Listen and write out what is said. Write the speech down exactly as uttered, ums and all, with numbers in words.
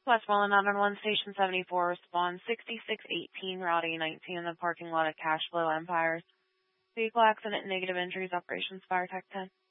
Westmoreland nine one one Station seventy-four, respond sixty-six eighteen, Route A nineteen in the parking lot of Cash Flow Empires. Vehicle accident, negative injuries, operations, fire tech ten.